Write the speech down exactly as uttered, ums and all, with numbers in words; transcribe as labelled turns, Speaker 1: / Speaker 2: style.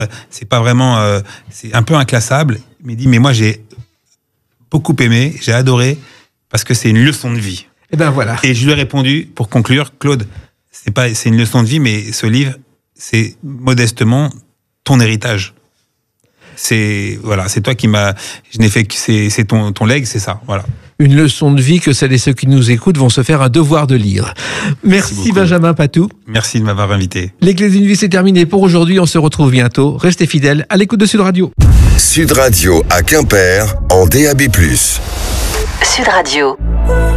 Speaker 1: c'est pas vraiment, euh, c'est un peu inclassable. Il m'a dit, mais moi j'ai beaucoup aimé, j'ai adoré, parce que c'est une leçon de vie.
Speaker 2: Et ben voilà.
Speaker 1: Et je lui ai répondu, pour conclure, Claude, c'est pas, c'est une leçon de vie, mais ce livre, c'est modestement ton héritage. C'est, voilà, c'est toi qui m'as, je n'ai fait que, c'est, c'est ton, ton legs, c'est ça, voilà.
Speaker 2: Une leçon de vie que celles et ceux qui nous écoutent vont se faire un devoir de lire. Merci, Merci Benjamin Patou.
Speaker 1: Merci de m'avoir invité.
Speaker 2: Les Clés d'une vie, c'est terminé pour aujourd'hui. On se retrouve bientôt. Restez fidèles à l'écoute de Sud Radio.
Speaker 3: Sud Radio à Quimper en D A B plus.
Speaker 4: Sud Radio.